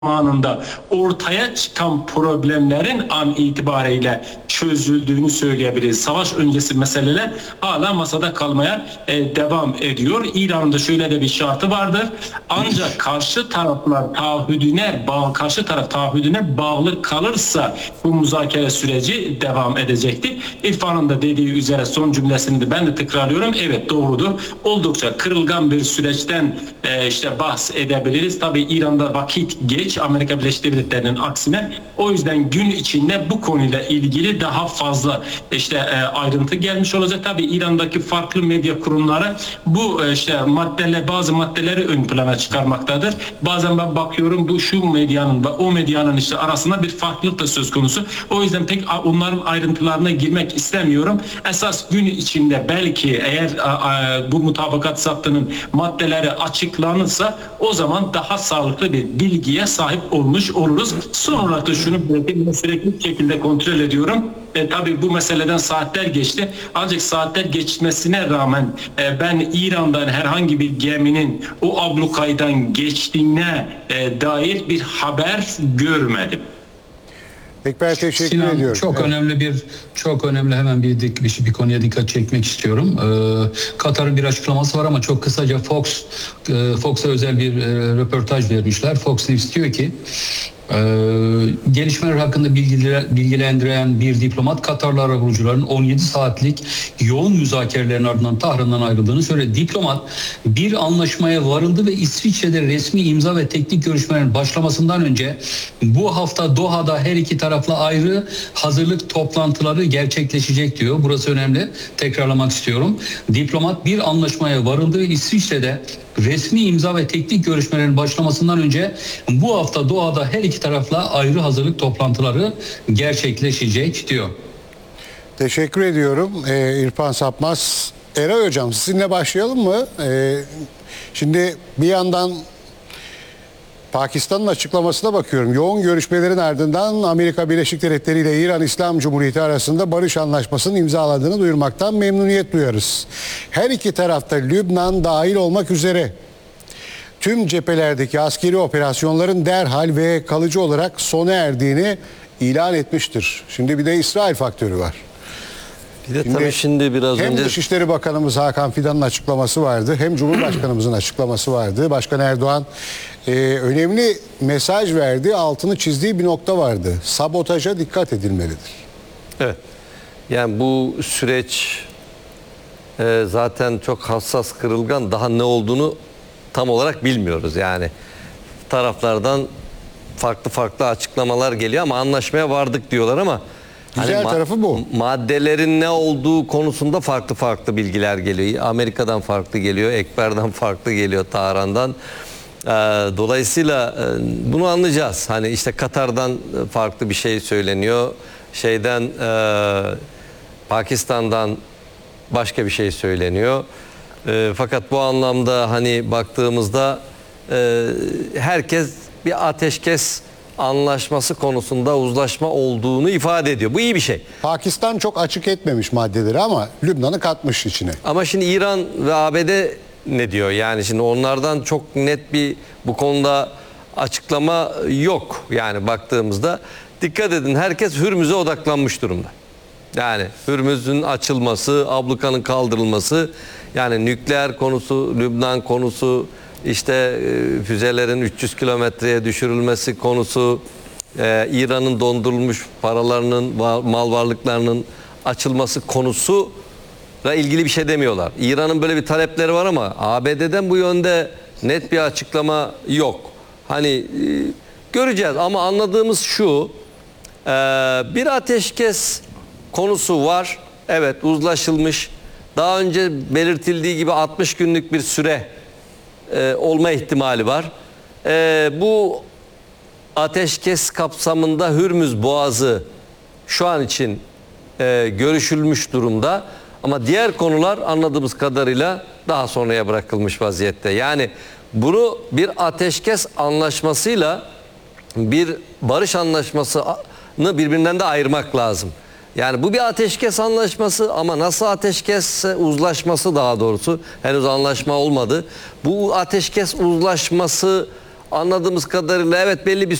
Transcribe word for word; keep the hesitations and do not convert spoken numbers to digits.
zamanında ortaya çıkan problemlerin an itibariyle çözüldüğünü söyleyebiliriz. Savaş öncesi meseleler hala masada kalmaya e, devam ediyor. İran'da şöyle de bir şartı vardır. Ancak karşı taraflar taahhüdüne bağlı, karşı taraf taahhüdüne bağlı kalırsa bu müzakere süreci devam edecektir. İrfan'ın da dediği üzere son cümlesini de ben de tekrarlıyorum. Evet, doğrudur. Oldukça kırılgan bir süreçten e, işte bahsedebiliriz. Tabii İran'da vakit geç, Amerika Birleşik Devletleri'nin aksine. O yüzden gün içinde bu konuyla ilgili daha fazla işte e, ayrıntı gelmiş olacak. Tabii İran'daki farklı medya kurumları bu e, işte maddeler, bazı maddeleri ön plana çıkarmaktadır. Bazen ben bakıyorum bu şu medyanın ve o medyanın işte arasında bir farklılık da söz konusu. O yüzden pek onların ayrıntılarına girmek istemiyorum. Esas gün içinde belki eğer a, a, bu mutabakat zaptının maddeleri açıklanırsa o zaman daha sağlıklı bir bilgiye sahip olmuş oluruz. Son olarak da şunu belki sürekli şekilde kontrol ediyorum. E, tabii bu meseleden saatler geçti. Ancak saatler geçmesine rağmen e, ben İran'dan herhangi bir geminin o ablukaydan geçtiğine e, dair bir haber görmedim. Ekber, teşekkür Sinan, ediyorum. çok evet. önemli bir çok önemli hemen bir, bir bir konuya dikkat çekmek istiyorum. Ee, Katar'ın bir açıklaması var ama çok kısaca Fox e, Fox'a özel bir e, röportaj vermişler. Fox News diyor ki Ee, gelişmeler hakkında bilgilendiren bir diplomat Katarlı arabulucuların on yedi saatlik yoğun müzakerelerin ardından Tahran'dan ayrıldığını söyledi. Diplomat bir anlaşmaya varıldı ve İsviçre'de resmi imza ve teknik görüşmelerin başlamasından önce bu hafta Doha'da her iki tarafla ayrı hazırlık toplantıları gerçekleşecek diyor. Burası önemli. Tekrarlamak istiyorum. Diplomat bir anlaşmaya varıldı ve İsviçre'de resmi imza ve teknik görüşmelerin başlamasından önce bu hafta Doha'da her iki tarafla ayrı hazırlık toplantıları gerçekleşecek diyor. Teşekkür ediyorum ee, İrfan Sapmaz. Eray Hocam, sizinle başlayalım mı? Ee, şimdi bir yandan Pakistan'ın açıklamasına bakıyorum. Yoğun görüşmelerin ardından Amerika Birleşik Devletleri ile İran İslam Cumhuriyeti arasında barış anlaşmasının imzaladığını duyurmaktan memnuniyet duyarız. Her iki tarafta Lübnan dahil olmak üzere tüm cephelerdeki askeri operasyonların derhal ve kalıcı olarak sona erdiğini ilan etmiştir. Şimdi bir de İsrail faktörü var. Bir de şimdi, tabii şimdi biraz hem önce... Dışişleri Bakanımız Hakan Fidan'ın açıklaması vardı, hem Cumhurbaşkanımızın açıklaması vardı. Başkan Erdoğan e, önemli mesaj verdi, altını çizdiği bir nokta vardı. Sabotaja dikkat edilmelidir. Evet. Yani bu süreç e, zaten çok hassas, kırılgan, daha ne olduğunu tam olarak bilmiyoruz. Yani taraflardan farklı farklı açıklamalar geliyor ama anlaşmaya vardık diyorlar ama güzel hani tarafı bu. Maddelerin ne olduğu konusunda farklı farklı bilgiler geliyor. Amerika'dan farklı geliyor, Ekber'den farklı geliyor, Tahran'dan. Ee, dolayısıyla e, bunu anlayacağız. Hani işte Katar'dan farklı bir şey söyleniyor. Şeyden e, Pakistan'dan başka bir şey söyleniyor. E, fakat bu anlamda hani baktığımızda e, herkes bir ateşkes anlaşması konusunda uzlaşma olduğunu ifade ediyor. Bu iyi bir şey. Pakistan çok açık etmemiş maddeleri ama Lübnan'ı katmış içine. Ama şimdi İran ve A B D ne diyor? Yani şimdi onlardan çok net bir bu konuda açıklama yok. Yani baktığımızda dikkat edin, herkes Hürmüz'e odaklanmış durumda. Yani Hürmüz'ün açılması, ablukanın kaldırılması, yani nükleer konusu, Lübnan konusu, işte e, füzelerin üç yüz kilometreye düşürülmesi konusu, e, İran'ın dondurulmuş paralarının, var, mal varlıklarının açılması konusuyla ilgili bir şey demiyorlar. İran'ın böyle bir talepleri var ama A B D'den bu yönde net bir açıklama yok. Hani e, göreceğiz ama anladığımız şu, e, bir ateşkes konusu var. Evet, uzlaşılmış. Daha önce belirtildiği gibi altmış günlük bir süre e, olma ihtimali var. E, bu ateşkes kapsamında Hürmüz Boğazı şu an için e, görüşülmüş durumda. Ama diğer konular anladığımız kadarıyla daha sonraya bırakılmış vaziyette. Yani bunu bir ateşkes anlaşmasıyla bir barış anlaşmasını birbirinden de ayırmak lazım. Yani bu bir ateşkes anlaşması ama nasıl ateşkes uzlaşması, daha doğrusu henüz anlaşma olmadı. Bu ateşkes uzlaşması anladığımız kadarıyla evet belli bir